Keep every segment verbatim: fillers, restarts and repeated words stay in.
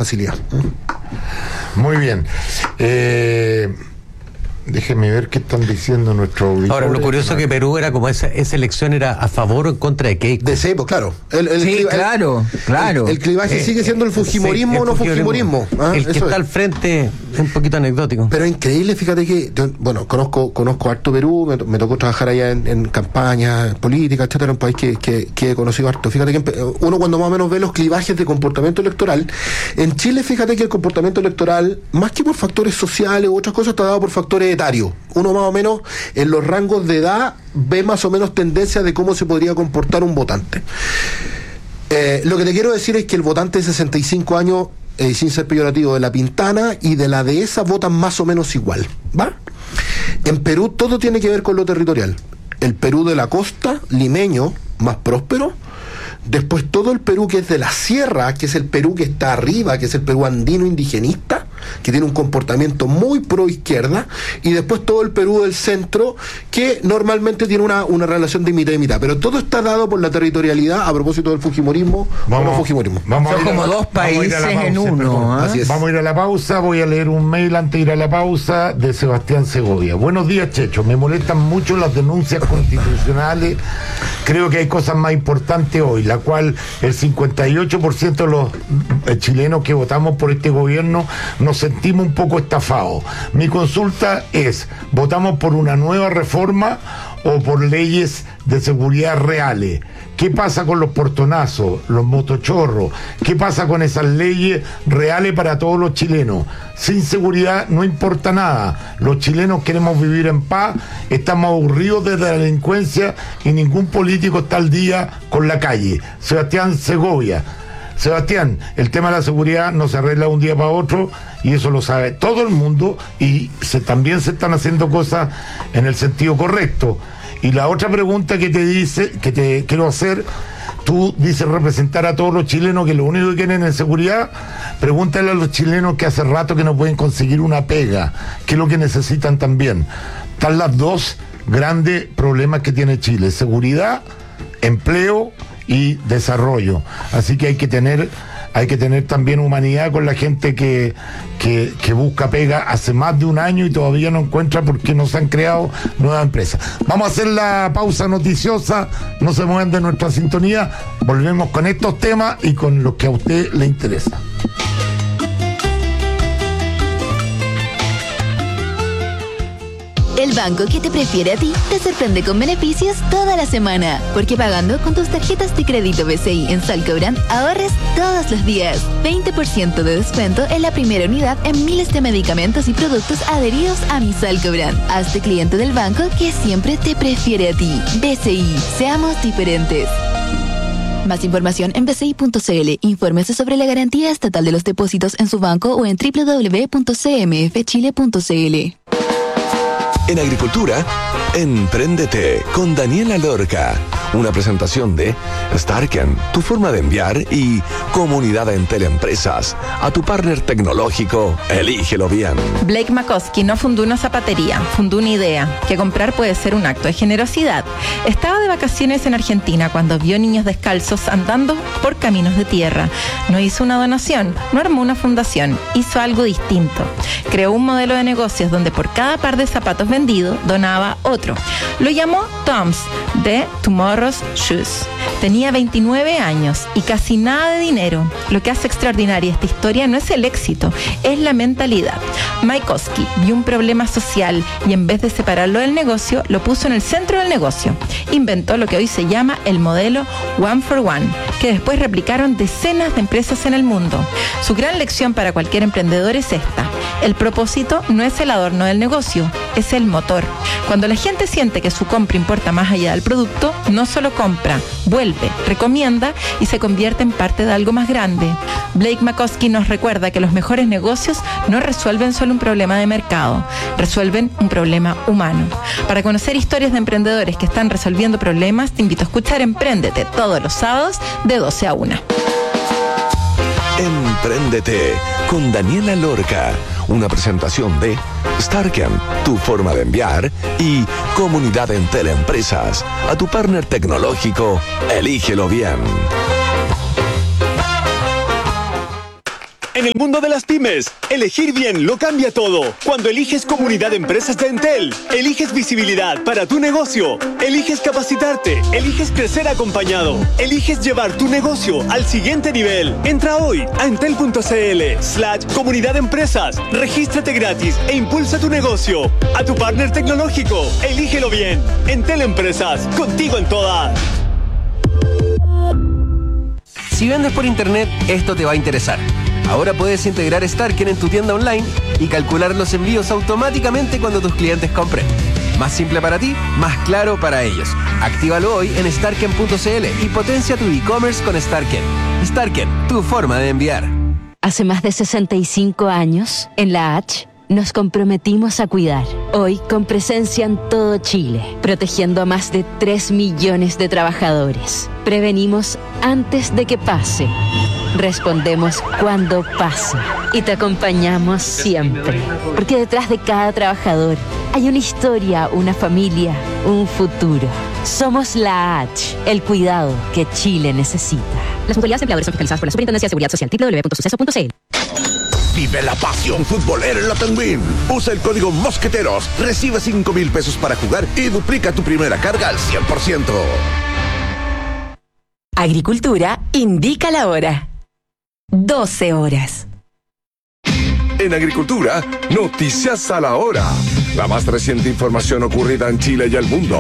facilidad. Muy bien. Eh... Déjeme ver qué están diciendo nuestros auditores. Ahora, lo curioso es que Perú era como esa, esa elección era a favor o en contra de Keiko. De Cepo, claro. El, el sí, cliva, claro, el, claro. El, el clivaje eh, sigue siendo el fujimorismo o sí, no fujimorismo. Ah, el que está es. al frente es un poquito anecdótico. Pero increíble, fíjate que, yo, bueno, conozco conozco harto Perú, me, me tocó trabajar allá en, en campañas políticas, etcétera, un país que, que, que he conocido harto. Fíjate que uno cuando más o menos ve los clivajes de comportamiento electoral, en Chile, fíjate que el comportamiento electoral, más que por factores sociales u otras cosas, está dado por factores etarios. Uno más o menos en los rangos de edad ve más o menos tendencias de cómo se podría comportar un votante. Eh, lo que te quiero decir es que el votante de sesenta y cinco años, eh, sin ser peyorativo, de La Pintana y de la dehesa votan más o menos igual, ¿va? En Perú todo tiene que ver con lo territorial. El Perú de la costa, limeño, más próspero. Después todo el Perú que es de la sierra, que es el Perú que está arriba, que es el Perú andino indigenista, que tiene un comportamiento muy pro izquierda, y después todo el Perú del centro, que normalmente tiene una, una relación de mitad y mitad. Pero todo está dado por la territorialidad, a propósito del fujimorismo vamos, o no fujimorismo. Vamos Son como la, dos países pausa, en uno. ¿eh? Así es. Vamos a ir a la pausa, voy a leer un mail antes de ir a la pausa de Sebastián Segovia. Buenos días, Checho. Me molestan mucho las denuncias constitucionales. Creo que hay cosas más importantes hoy, la cual el cincuenta y ocho por ciento de los eh, chilenos que votamos por este gobierno nos sentimos un poco estafados. Mi consulta es, ¿votamos por una nueva reforma o por leyes de seguridad reales? ¿Qué pasa con los portonazos, los motochorros? ¿Qué pasa con esas leyes reales para todos los chilenos? Sin seguridad no importa nada. Los chilenos queremos vivir en paz, estamos aburridos de la delincuencia y ningún político está al día con la calle. Sebastián Segovia. Sebastián, el tema de la seguridad no se arregla de un día para otro y eso lo sabe todo el mundo y se, también se están haciendo cosas en el sentido correcto. Y la otra pregunta que te dice, que te quiero hacer, tú dices representar a todos los chilenos que lo único que quieren es seguridad. Pregúntale a los chilenos que hace rato que no pueden conseguir una pega, que es lo que necesitan también. Están las dos grandes problemas que tiene Chile: seguridad, empleo y desarrollo. Así que hay que tener hay que tener también humanidad con la gente que, que, que busca pega hace más de un año y todavía no encuentra porque no se han creado nuevas empresas. Vamos a hacer la pausa noticiosa, no se muevan de nuestra sintonía, volvemos con estos temas y con los que a usted le interesa. El banco que te prefiere a ti te sorprende con beneficios toda la semana, porque pagando con tus tarjetas de crédito B C I en Salcobrand ahorres todos los días. veinte por ciento de descuento en la primera unidad en miles de medicamentos y productos adheridos a mi Salcobrand. Hazte cliente del banco que siempre te prefiere a ti. B C I, seamos diferentes. Más información en b c i punto c l. Infórmese sobre la garantía estatal de los depósitos en su banco o en w w w punto c m f chile punto c l. En Agricultura, Empréndete con Daniela Lorca. Una presentación de Starken, tu forma de enviar, y Comunidad Entel Empresas. A tu partner tecnológico, elígelo bien. Blake McCoskey no fundó una zapatería, fundó una idea, que comprar puede ser un acto de generosidad. Estaba de vacaciones en Argentina cuando vio niños descalzos andando por caminos de tierra. No hizo una donación, no armó una fundación, hizo algo distinto. Creó un modelo de negocios donde por cada par de zapatos vendido, donaba otro. Lo llamó Toms, de Tomorrow's Shoes. Tenía veintinueve años y casi nada de dinero. Lo que hace extraordinaria esta historia no es el éxito, es la mentalidad. Mike Oski vio un problema social y en vez de separarlo del negocio, lo puso en el centro del negocio. Inventó lo que hoy se llama el modelo One for One, que después replicaron decenas de empresas en el mundo. Su gran lección para cualquier emprendedor es esta: el propósito no es el adorno del negocio, es el motor. Cuando la gente siente que su compra importa más allá del producto, no solo compra, vuelve, recomienda y se convierte en parte de algo más grande. Blake McCoskey nos recuerda que los mejores negocios no resuelven solo un problema de mercado, resuelven un problema humano. Para conocer historias de emprendedores que están resolviendo problemas, te invito a escuchar Empréndete todos los sábados de doce a una. Empréndete con Daniela Lorca. Una presentación de Starken, tu forma de enviar, y Comunidad Entel Empresas. A tu partner tecnológico, elígelo bien. En el mundo de las pymes, elegir bien lo cambia todo. Cuando eliges Comunidad de Empresas de Entel, eliges visibilidad para tu negocio, eliges capacitarte, eliges crecer acompañado, eliges llevar tu negocio al siguiente nivel. Entra hoy a entel.cl slash comunidad de empresas, regístrate gratis e impulsa tu negocio. A tu partner tecnológico, elígelo bien. Entel Empresas, contigo en todas. Si vendes por internet, esto te va a interesar. Ahora puedes integrar Starken en tu tienda online y calcular los envíos automáticamente cuando tus clientes compren. Más simple para ti, más claro para ellos. Actívalo hoy en starken punto cl y potencia tu e-commerce con Starken. Starken, tu forma de enviar. Hace más de sesenta y cinco años, en la H, nos comprometimos a cuidar. Hoy, con presencia en todo Chile, protegiendo a más de tres millones de trabajadores. Prevenimos antes de que pase. Respondemos cuando pasa. Y te acompañamos siempre. Porque detrás de cada trabajador hay una historia, una familia, un futuro. Somos la H, el cuidado que Chile necesita. Las autoridades empleadores son fiscalizadas por la Superintendencia de Seguridad Social. doble u doble u doble u punto suceso punto c l. Vive la pasión futbolera en la Penguin. Usa el código Mosqueteros, recibe cinco mil pesos para jugar y duplica tu primera carga al cien por ciento. Agricultura indica la hora. doce horas. En Agricultura, noticias a la hora. La más reciente información ocurrida en Chile y el mundo.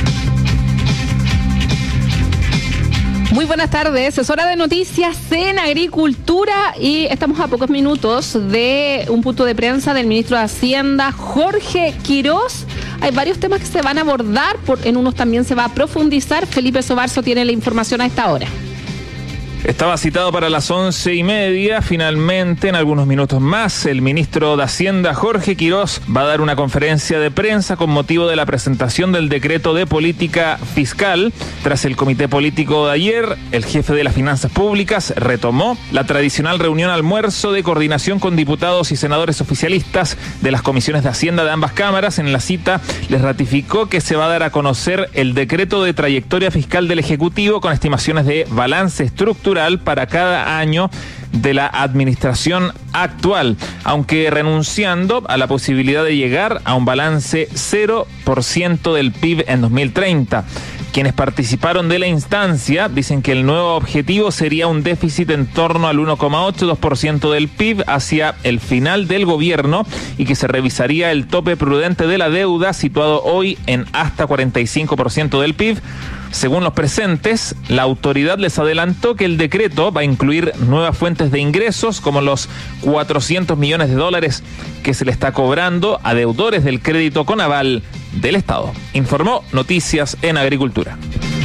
Muy buenas tardes, es hora de noticias en Agricultura y estamos a pocos minutos de un punto de prensa del ministro de Hacienda, Jorge Quirós. Hay varios temas que se van a abordar, por, en unos también se va a profundizar. Felipe Sobarzo tiene la información a esta hora. Estaba citado para las once y media. Finalmente, en algunos minutos más, el ministro de Hacienda, Jorge Quirós, va a dar una conferencia de prensa con motivo de la presentación del decreto de política fiscal. Tras el comité político de ayer, el jefe de las finanzas públicas retomó la tradicional reunión almuerzo de coordinación con diputados y senadores oficialistas de las comisiones de Hacienda de ambas cámaras. En la cita les ratificó que se va a dar a conocer el decreto de trayectoria fiscal del Ejecutivo con estimaciones de balance estructural para cada año de la administración actual, aunque renunciando a la posibilidad de llegar a un balance cero por ciento del P I B en dos mil treinta. Quienes participaron de la instancia dicen que el nuevo objetivo sería un déficit en torno al uno coma ochenta y dos por ciento del P I B hacia el final del gobierno y que se revisaría el tope prudente de la deuda situado hoy en hasta cuarenta y cinco por ciento del P I B. Según los presentes, la autoridad les adelantó que el decreto va a incluir nuevas fuentes de ingresos como los cuatrocientos millones de dólares que se le está cobrando a deudores del crédito con aval del Estado. Informó Noticias en Agricultura.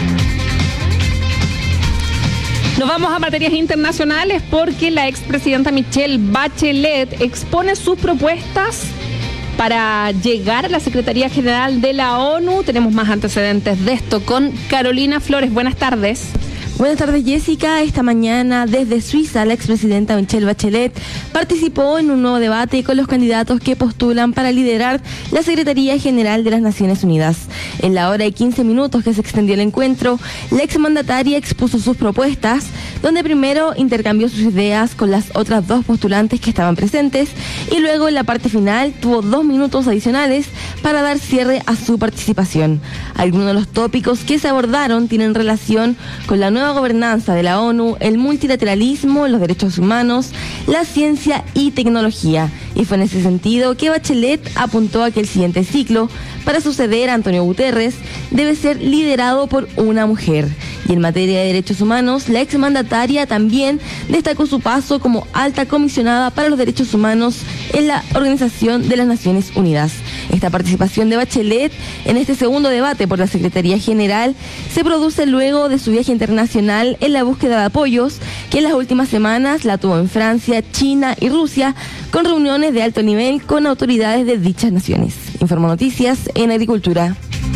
Nos vamos a materias internacionales porque la expresidenta Michelle Bachelet expone sus propuestas para llegar a la Secretaría General de la ONU. Tenemos más antecedentes de esto con Carolina Flores. Buenas tardes. Buenas tardes, Jessica. Esta mañana, desde Suiza, la expresidenta Michelle Bachelet participó en un nuevo debate con los candidatos que postulan para liderar la Secretaría General de las Naciones Unidas. En la hora y quince minutos que se extendió el encuentro, la exmandataria expuso sus propuestas, donde primero intercambió sus ideas con las otras dos postulantes que estaban presentes y luego en la parte final tuvo dos minutos adicionales para dar cierre a su participación. Algunos de los tópicos que se abordaron tienen relación con la nueva gobernanza de la ONU, el multilateralismo, los derechos humanos, la ciencia y tecnología. Y fue en ese sentido que Bachelet apuntó a que el siguiente ciclo, para suceder a Antonio Guterres, debe ser liderado por una mujer. Y en materia de derechos humanos, la exmandataria también destacó su paso como alta comisionada para los derechos humanos en la Organización de las Naciones Unidas. Esta participación de Bachelet en este segundo debate por la Secretaría General se produce luego de su viaje internacional en la búsqueda de apoyos, que en las últimas semanas la tuvo en Francia, China y Rusia, con reuniones de alto nivel con autoridades de dichas naciones. Informó Noticias en Agricultura.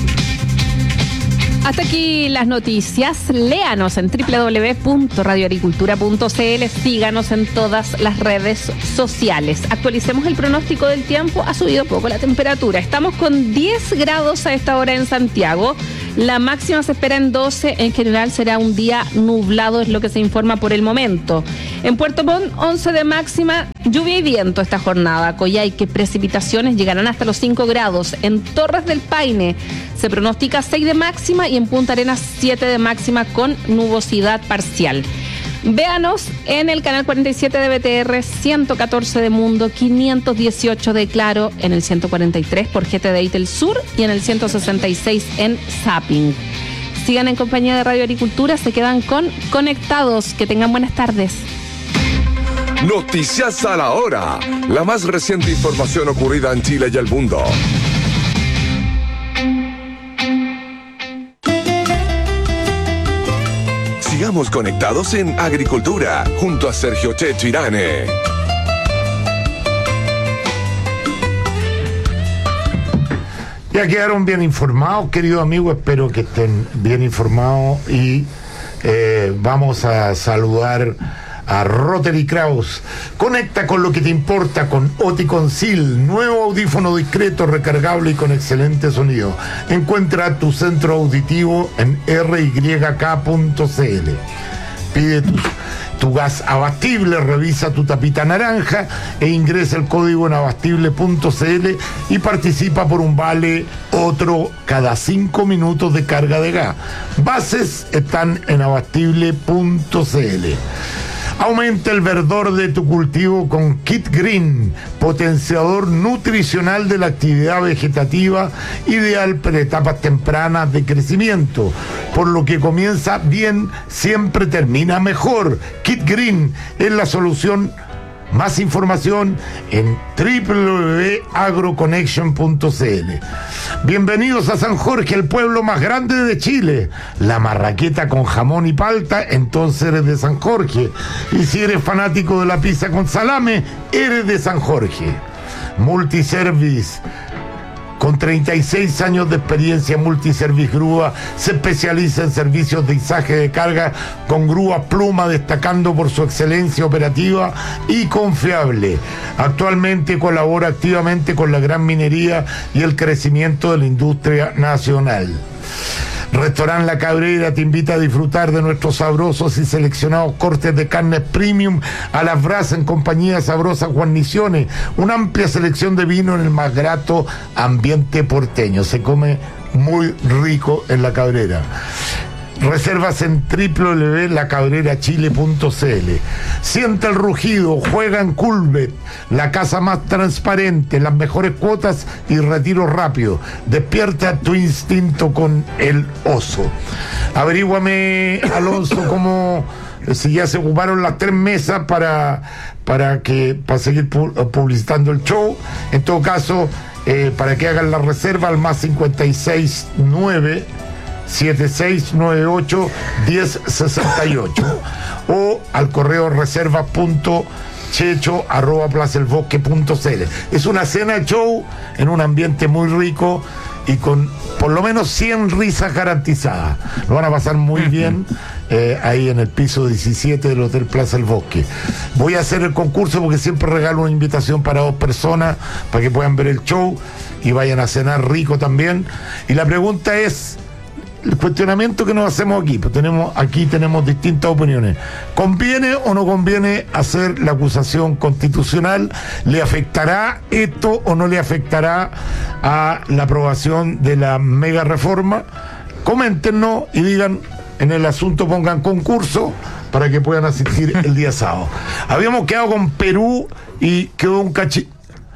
Hasta aquí las noticias. Léanos en doble u doble u doble u punto radio agricultura punto c l. Síganos en todas las redes sociales. Actualicemos el pronóstico del tiempo. Ha subido poco la temperatura. Estamos con diez grados a esta hora en Santiago. La máxima se espera en doce, en general será un día nublado, es lo que se informa por el momento. En Puerto Montt, once de máxima, lluvia y viento esta jornada. Coyhaique, precipitaciones llegarán hasta los cinco grados. En Torres del Paine se pronostica seis de máxima y en Punta Arenas siete de máxima con nubosidad parcial. Véanos en el canal cuarenta y siete de B T R, ciento catorce de Mundo, quinientos dieciocho de Claro, en el ciento cuarenta y tres por G T D Itel Sur y en el ciento sesenta y seis en Zapping. Sigan en compañía de Radio Agricultura, se quedan con Conectados. Que tengan buenas tardes. Noticias a la hora. La más reciente información ocurrida en Chile y el mundo. Sigamos conectados en Agricultura, junto a Sergio Checho Irane. Ya quedaron bien informados, queridos amigos, espero que estén bien informados y eh, vamos a saludar a Rotary Kraus. Conecta con lo que te importa con Oticonsil, nuevo audífono discreto, recargable y con excelente sonido. Encuentra tu centro auditivo en r y k punto c l. Pide tu, tu gas abastible, revisa tu tapita naranja e ingresa el código en abastible punto c l y participa por un vale otro cada cinco minutos de carga de gas. Bases están en abastible punto c l. Aumenta el verdor de tu cultivo con Kit Green, potenciador nutricional de la actividad vegetativa, ideal para etapas tempranas de crecimiento. Por lo que comienza bien, siempre termina mejor. Kit Green es la solución. Más información en doble u doble u doble u punto agroconnection punto c l. Bienvenidos a San Jorge, el pueblo más grande de Chile. La marraqueta con jamón y palta, entonces eres de San Jorge. Y si eres fanático de la pizza con salame, eres de San Jorge. Multiservice. Con treinta y seis años de experiencia, Multiservice Grúa se especializa en servicios de izaje de carga con grúa pluma, destacando por su excelencia operativa y confiable. Actualmente colabora activamente con la gran minería y el crecimiento de la industria nacional. Restaurant La Cabrera te invita a disfrutar de nuestros sabrosos y seleccionados cortes de carnes premium a las brasas en compañía de sabrosas guarniciones, una amplia selección de vino en el más grato ambiente porteño. Se come muy rico en La Cabrera. Reservas en doble u doble u doble u punto la cabrera chile punto c l. Siente el rugido, juega en Culbet, la casa más transparente, las mejores cuotas y retiro rápido. Despierta tu instinto con el oso. Averíguame, Alonso, cómo, si ya se ocuparon las tres mesas para, para, que, para seguir publicitando el show. En todo caso, eh, para que hagan la reserva al más cincuenta y seis nueve siete seis nueve ocho uno cero seis ocho o al correo reserva punto checho arroba plaza el bosque punto c l. Es una cena de show en un ambiente muy rico y con por lo menos cien risas garantizadas. Lo van a pasar muy bien eh, ahí en el piso diecisiete del Hotel Plaza El Bosque. Voy a hacer el concurso porque siempre regalo una invitación para dos personas para que puedan ver el show y vayan a cenar rico también. Y la pregunta es el cuestionamiento que nos hacemos aquí, pues tenemos aquí tenemos distintas opiniones. ¿Conviene o no conviene hacer la acusación constitucional? ¿Le afectará esto o no le afectará a la aprobación de la mega reforma? Coméntenos y digan en el asunto, pongan concurso para que puedan asistir el día sábado. Habíamos quedado con Perú y quedó un cachito.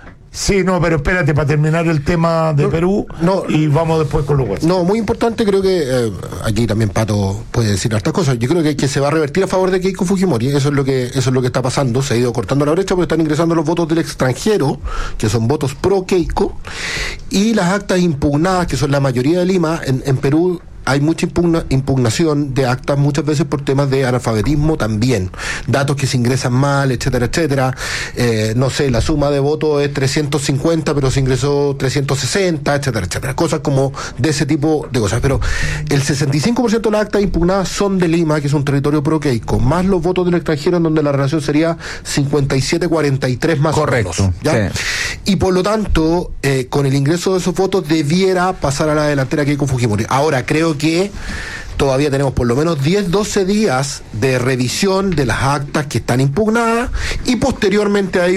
Sí, no, pero espérate, para terminar el tema de no, Perú no, y vamos después con los WhatsApp. No, muy importante, creo que eh, aquí también Pato puede decir hartas cosas. Yo creo que, que se va a revertir a favor de Keiko Fujimori, eso es lo que eso es lo que está pasando. Se ha ido cortando la brecha, pero están ingresando los votos del extranjero, que son votos pro Keiko, y las actas impugnadas, que son la mayoría de Lima, en, en Perú hay mucha impugna, impugnación de actas muchas veces por temas de analfabetismo también, datos que se ingresan mal, etcétera, etcétera. Eh, no sé, la suma de votos es trescientos cincuenta, pero se ingresó trescientos sesenta, etcétera, etcétera. Cosas como de ese tipo de cosas. Pero el sesenta y cinco por ciento de las actas impugnadas son de Lima, que es un territorio pro-queico, más los votos del extranjero, en donde la relación sería cincuenta y siete a cuarenta y tres más Correcto, o menos, ¿ya? sí. Y por lo tanto, eh, con el ingreso de esos votos debiera pasar a la delantera Keiko Fujimori. Ahora, creo que todavía tenemos por lo menos diez, doce días de revisión de las actas que están impugnadas y posteriormente a ello